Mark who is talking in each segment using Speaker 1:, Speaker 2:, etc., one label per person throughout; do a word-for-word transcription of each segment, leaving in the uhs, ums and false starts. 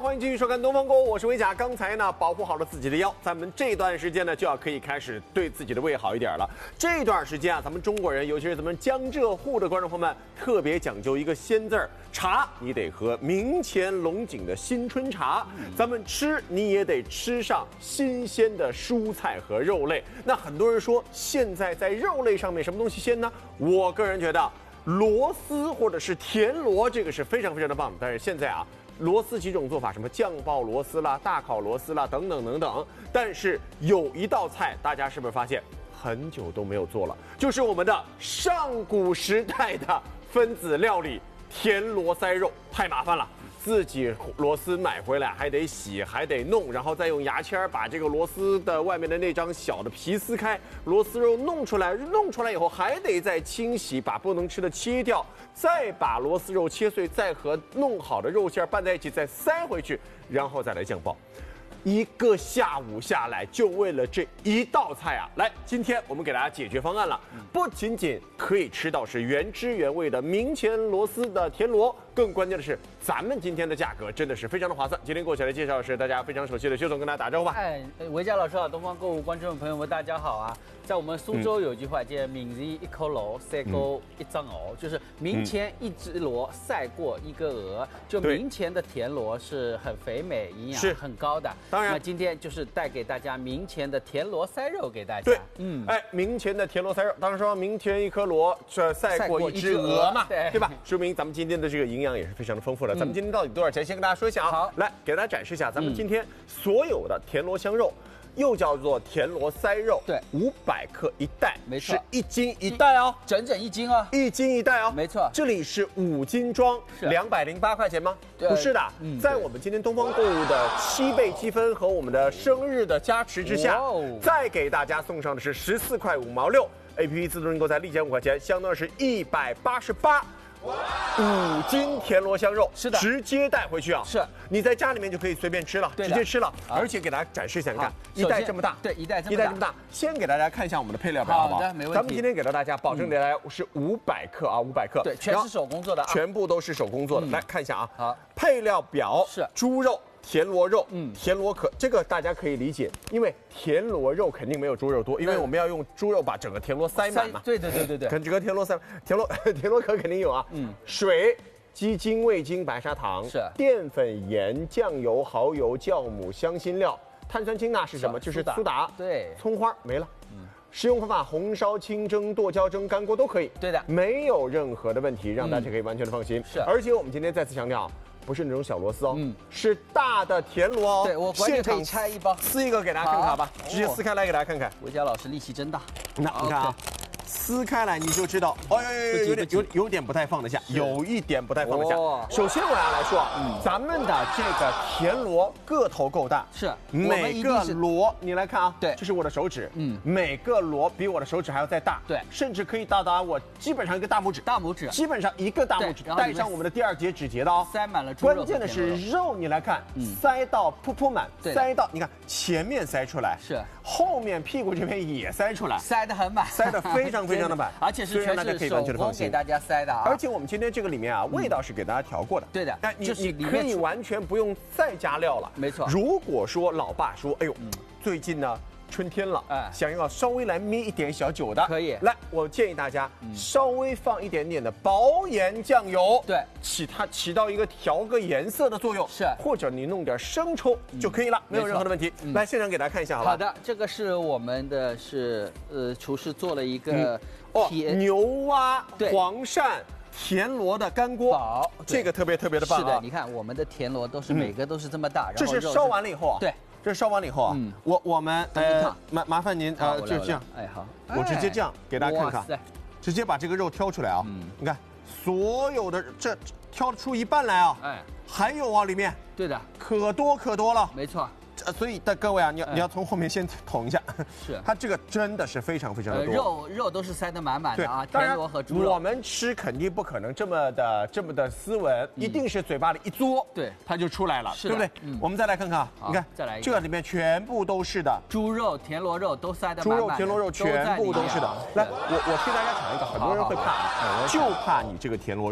Speaker 1: 好，欢迎继续收看《东方购物》，我是维甲。刚才呢，保护好了自己的腰，咱们这段时间呢，就要可以开始对自己的胃好一点了。这段时间啊，咱们中国人，尤其是咱们江浙沪的观众朋友们，特别讲究一个鲜字儿，茶你得喝明前龙井的新春茶，咱们吃你也得吃上新鲜的蔬菜和肉类。那很多人说，现在在肉类上面什么东西鲜呢？我个人觉得螺丝或者是田螺，这个是非常非常的棒。但是现在啊。螺丝几种做法，什么酱爆螺丝啦、大烤螺丝啦，等等等等。但是有一道菜，大家是不是发现很久都没有做了？就是我们的上古时代的分子料理——田螺塞肉，太麻烦了。自己螺丝买回来还得洗，还得弄，然后再用牙签把这个螺丝的外面的那张小的皮撕开，螺丝肉弄出来，弄出来以后还得再清洗，把不能吃的切掉，再把螺丝肉切碎，再和弄好的肉馅拌在一起，再塞回去，然后再来酱爆。一个下午下来，就为了这一道菜啊！来，今天我们给大家解决方案了，不仅仅可以吃到是原汁原味的明前螺丝的田螺，更关键的是，咱们今天的价格真的是非常的划算。今天过起来介绍的是大家非常熟悉的薛总，跟大家打招呼吧。
Speaker 2: 哎，维嘉老师好，东方购物观众朋友们，大家好啊！在我们苏州有句话叫“明前一颗螺，晒过一张鹅”，就是明前一只螺晒过一个鹅。就明前的田螺是很肥美、营养很高的。当然，那今天就是带给大家明前的田螺塞肉给大家。
Speaker 1: 对，嗯，哎，明前的田螺塞肉，当然说明前一颗螺这晒过一只鹅嘛，对对吧？说明咱们今天的这个营养也是非常的丰富的。咱们今天到底多少钱？先跟大家说一下啊。好，来给大家展示一下咱们今天所有的田螺香肉。又叫做田螺塞肉，
Speaker 2: 对，
Speaker 1: 五百克一袋，
Speaker 2: 没错，
Speaker 1: 是一斤一袋哦，
Speaker 2: 整整一斤哦，
Speaker 1: 一斤一袋哦，
Speaker 2: 没错。这
Speaker 1: 里是五斤装，两百零八块钱吗？不是的，嗯、在我们今天东方购物的七倍积分和我们的生日的加持之下，再给大家送上的是十四块五毛六 ，A P P 自动认购再立减五块钱，相当于是一百八十八。五斤田螺香肉
Speaker 2: 是的，
Speaker 1: 直接带回去啊！
Speaker 2: 是，
Speaker 1: 你在家里面就可以随便吃了，直接吃了。而且给大家展示一下，你看一袋这么大，
Speaker 2: 对，一袋
Speaker 1: 一袋这么大。先给大家看一下我们的配料表，好不好？
Speaker 2: 好的，没问题。
Speaker 1: 咱们今天给到大家，保证给大家是五百克啊，五百克，
Speaker 2: 对，全是手工做的，
Speaker 1: 全部都是手工做的。来看一下啊，
Speaker 2: 好，
Speaker 1: 配料表
Speaker 2: 是
Speaker 1: 猪肉。田螺肉，嗯，田螺壳这个大家可以理解，因为田螺肉肯定没有猪肉多，因为我们要用猪肉把整个田螺塞满嘛。
Speaker 2: 对对对对对，
Speaker 1: 跟整个田螺塞田螺田螺壳肯定有啊，嗯，水、鸡精、味精、白砂糖，
Speaker 2: 是
Speaker 1: 淀粉、盐、酱油、蚝油、酵母、香辛料，碳酸氢钠是什么？就是苏打，
Speaker 2: 对，
Speaker 1: 葱花没了，嗯。食用方法：红烧、清蒸、剁椒蒸、干锅都可以。
Speaker 2: 对的，
Speaker 1: 没有任何的问题，让大家可以完全的放心。
Speaker 2: 是，
Speaker 1: 而且我们今天再次强调。不是那种小螺丝哦，嗯，是大的田螺哦。
Speaker 2: 对，我现场可以拆一包，
Speaker 1: 撕一个给大家看看好吧，直接撕开来给大家看看。
Speaker 2: 维嘉老师力气真大，
Speaker 1: 那你看啊。撕开来你就知道，哦，有点有有点不太放得下，有一点不太放得下。首先我要来说，咱们的这个田螺个头够大，
Speaker 2: 是
Speaker 1: 每个螺，你来看啊，
Speaker 2: 对，
Speaker 1: 这是我的手指，嗯，每个螺比我的手指还要再大，
Speaker 2: 对，
Speaker 1: 甚至可以到达我基本上一个大拇指，
Speaker 2: 大拇指，
Speaker 1: 基本上一个大拇指，带上我们的第二节指节的哦，
Speaker 2: 塞满了猪肉。
Speaker 1: 关键的是肉，你来看，塞到噗噗满，塞到你看前面塞出来，
Speaker 2: 是
Speaker 1: 后面屁股这边也塞出来，
Speaker 2: 塞得很满，
Speaker 1: 塞得非常非常的满，
Speaker 2: 而且。是全是手工给大家塞的啊！
Speaker 1: 而且我们今天这个里面啊，味道是给大家调过的。
Speaker 2: 对的，
Speaker 1: 但你你可以完全不用再加料了。
Speaker 2: 没错。
Speaker 1: 如果说老爸说，哎呦，最近呢春天了，哎，想要稍微来糜一点小酒的，
Speaker 2: 可以。
Speaker 1: 来，我建议大家稍微放一点点的薄盐酱油，
Speaker 2: 对，
Speaker 1: 起它起到一个调个颜色的作用，
Speaker 2: 是。
Speaker 1: 或者你弄点生抽就可以了，没有任何的问题。来，现场给大家看一下，好吧？
Speaker 2: 好的，这个是我们的是呃厨师做了一个。
Speaker 1: 哦，牛蛙、黄鳝、田螺的干锅，这个特别特别的棒。
Speaker 2: 是的，你看我们的田螺都是每个都是这么大，
Speaker 1: 这是烧完了以后啊。
Speaker 2: 对，
Speaker 1: 这是烧完了以后啊。嗯，我我们呃麻麻烦您呃就这样，
Speaker 2: 哎好，
Speaker 1: 我直接这样给大家看看，直接把这个肉挑出来啊。嗯，你看所有的这挑出一半来啊。哎，还有啊里面。
Speaker 2: 对的，
Speaker 1: 可多可多了。
Speaker 2: 没错。
Speaker 1: 呃，所以但各位啊，你要、嗯、你要从后面先捅一下，
Speaker 2: 是它
Speaker 1: 这个真的是非常非常的多，
Speaker 2: 呃、肉肉都是塞得满满的啊，田螺和猪
Speaker 1: 肉。我们吃肯定不可能这么的这么的斯文，嗯、一定是嘴巴里一嘬，
Speaker 2: 对，
Speaker 1: 它就出来了，对不对？嗯、我们再来看看，你看，
Speaker 2: 再来一个，
Speaker 1: 这个里面全部都是的，
Speaker 2: 猪肉、田螺肉都塞得满满的，
Speaker 1: 猪肉、田螺肉全部都是的。来，我我替大家讲一个，很多人会怕，就怕你这个田螺肉。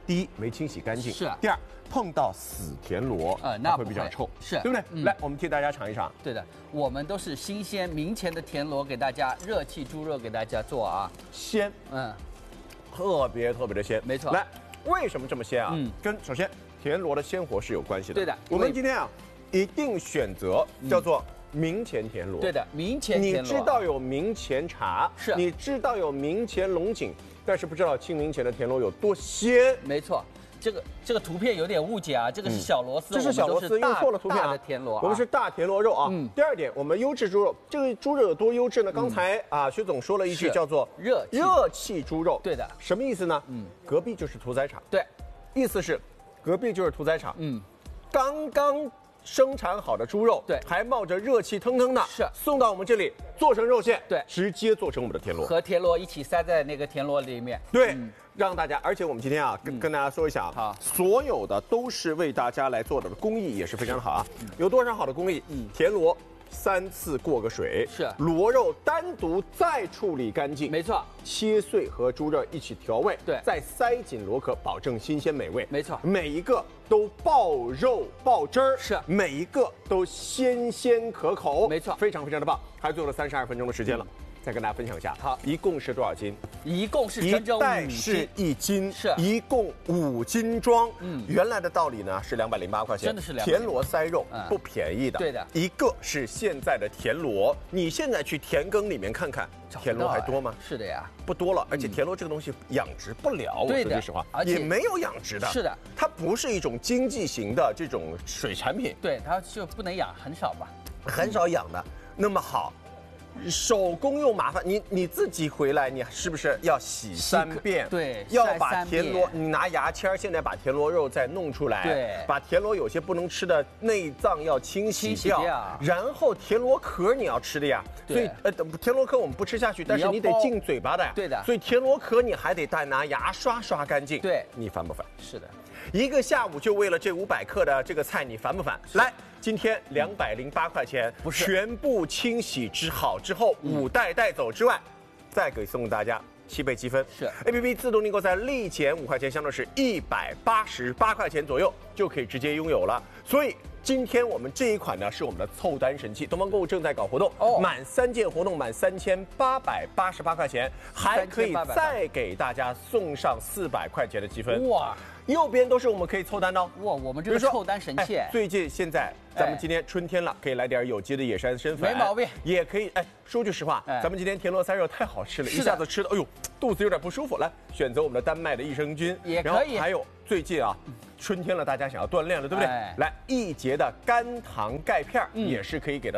Speaker 1: 第一没清洗干净，
Speaker 2: 是。
Speaker 1: 第二碰到死田螺，
Speaker 2: 呃，那
Speaker 1: 会比较臭，
Speaker 2: 是，
Speaker 1: 对不对？
Speaker 2: 嗯、
Speaker 1: 来，我们替大家尝一尝。
Speaker 2: 对的，我们都是新鲜明前的田螺给大家，热气猪肉给大家做啊，
Speaker 1: 鲜，
Speaker 2: 嗯，
Speaker 1: 特别特别的鲜，
Speaker 2: 没错。
Speaker 1: 来，为什么这么鲜啊？
Speaker 2: 嗯，
Speaker 1: 跟首先田螺的鲜活是有关系的。
Speaker 2: 对的，
Speaker 1: 我们今天啊，一定选择叫做明前田螺。
Speaker 2: 对的，明前田螺。
Speaker 1: 你知道有明前茶，
Speaker 2: 是，
Speaker 1: 你知道有明前龙井，但是不知道清明前的田螺有多鲜。
Speaker 2: 没错。这个这个图片有点误解啊，这个是小螺丝，
Speaker 1: 这是小螺丝，用错了图片啊。
Speaker 2: 大的田螺，
Speaker 1: 我们是大田螺肉啊。嗯。第二点，我们优质猪肉，这个猪肉有多优质呢？刚才啊，薛总说了一句叫做
Speaker 2: 热
Speaker 1: 热气猪肉。
Speaker 2: 对的。
Speaker 1: 什么意思呢？嗯，隔壁就是屠宰场。
Speaker 2: 对，
Speaker 1: 意思是隔壁就是屠宰场。
Speaker 2: 嗯，
Speaker 1: 刚刚生产好的猪肉，
Speaker 2: 对，
Speaker 1: 还冒着热气腾腾的，
Speaker 2: 是
Speaker 1: 送到我们这里做成肉馅，
Speaker 2: 对，
Speaker 1: 直接做成我们的田螺，
Speaker 2: 和田螺一起塞在那个田螺里面，
Speaker 1: 对。嗯，让大家，而且我们今天啊，跟、嗯、跟大家说一下啊，
Speaker 2: 好，
Speaker 1: 所有的都是为大家来做的，工艺也是非常好啊。嗯、有多少好的工艺？嗯，田螺三次过个水，
Speaker 2: 是
Speaker 1: 螺肉单独再处理干净，
Speaker 2: 没错，
Speaker 1: 切碎和猪肉一起调味，
Speaker 2: 对，
Speaker 1: 再塞紧螺壳，保证新鲜美味，
Speaker 2: 没错，
Speaker 1: 每一个都爆肉爆汁儿，
Speaker 2: 是
Speaker 1: 每一个都鲜鲜可口，
Speaker 2: 没错，
Speaker 1: 非常非常的棒，还做了三十二分钟的时间了。嗯，再跟大家分享一下，
Speaker 2: 好，
Speaker 1: 一共是多少斤？
Speaker 2: 一共是整整
Speaker 1: 一袋是一斤，
Speaker 2: 是
Speaker 1: 一共五斤装。嗯，原来的道理呢是两百零八块钱，
Speaker 2: 真的是两
Speaker 1: 田螺塞肉、
Speaker 2: 嗯、
Speaker 1: 不便宜的。
Speaker 2: 对的，
Speaker 1: 一个是现在的田螺，你现在去田埂里面看看，田螺还多吗？
Speaker 2: 是的呀，
Speaker 1: 不多了。而且田螺这个东西养殖不了，我说句实话，也没有养殖的。
Speaker 2: 是的，
Speaker 1: 它不是一种经济型的这种水产品。
Speaker 2: 对，它就不能养，很少吧，
Speaker 1: 很少养的。那么好。手工又麻烦，你你自己回来，你是不是要洗三遍？
Speaker 2: 对，
Speaker 1: 要把田螺，你拿牙签现在把田螺肉再弄出来，
Speaker 2: 对，
Speaker 1: 把田螺有些不能吃的内脏要清洗掉，
Speaker 2: 清洗掉
Speaker 1: 然后田螺壳你要吃的呀，所以呃田螺壳我们不吃下去，但是你得进嘴巴的呀，
Speaker 2: 对的，
Speaker 1: 所以田螺壳你还得再拿牙刷刷干净，
Speaker 2: 对，
Speaker 1: 你烦不烦？
Speaker 2: 是的，
Speaker 1: 一个下午就为了这五百克的这个菜，你烦不烦？来。今天两百零八块钱，
Speaker 2: 不是
Speaker 1: 全部清洗之好之后，五袋带走之外，再给送大家七倍积分。
Speaker 2: 是
Speaker 1: A P P 自动订购，在立减五块钱，相当是一百八十八块钱左右就可以直接拥有了。所以今天我们这一款呢是我们的凑单神器，东方购物正在搞活动，哦，满三件活动满三千八百八十八块钱，还可以再给大家送上四百块钱的积分。哇！右边都是我们可以凑单的哦。
Speaker 2: 哇，我们这个凑单神器、哎。
Speaker 1: 最近现在咱们今天春天了，可以来点有机的野山参粉，
Speaker 2: 没毛病。也
Speaker 1: 可以，哎，说句实话，哎、咱们今天田螺塞肉太好吃了，一下子吃的，哎呦，肚子有点不舒服。来，选择我们的丹麦的益生菌，
Speaker 2: 也可以。
Speaker 1: 还有最近啊，春天了，大家想要锻炼了，对不对？哎、来，一节的甘糖钙片、嗯、也是可以给到。